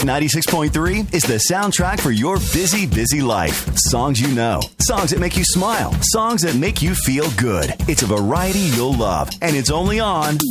Kiss 96.3 is the soundtrack for your busy, busy life. Songs you know, songs that make you smile, songs that make you feel good. It's a variety you'll love, and it's only on